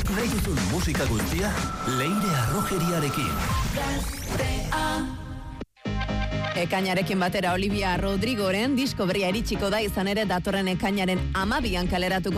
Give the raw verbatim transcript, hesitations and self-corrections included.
Nahi duzun musika guztia, Leire Arrojeriarekin. Ekainarekin batera Olivia Rodrigoren disko berria iritsiko da, izan ere datorren ekainaren hamabian kaleratuko